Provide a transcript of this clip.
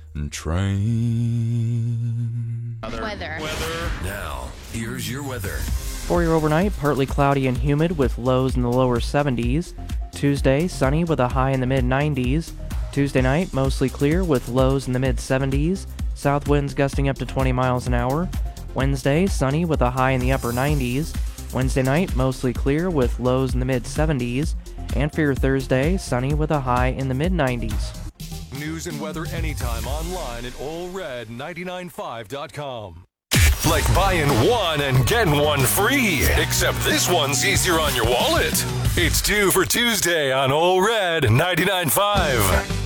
train. Weather. Now, here's your weather. For your overnight, partly cloudy and humid with lows in the lower 70s. Tuesday, sunny with a high in the mid-90s. Tuesday night, mostly clear with lows in the mid-70s. South winds gusting up to 20 miles an hour. Wednesday, sunny with a high in the upper 90s. Wednesday night, mostly clear with lows in the mid-70s. And for your Thursday, sunny with a high in the mid-90s. News and weather anytime online at allred995.com. Like buying one and getting one free. Except this one's easier on your wallet. It's 2 for Tuesday on Old Red 99.5.